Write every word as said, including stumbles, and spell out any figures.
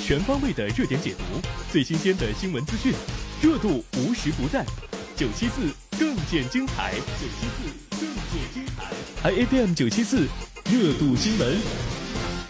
全方位的热点解读，最新鲜的新闻资讯，热度无时不在。九七四更见精彩，九七四更见精彩。I A B M 九七四热度新闻。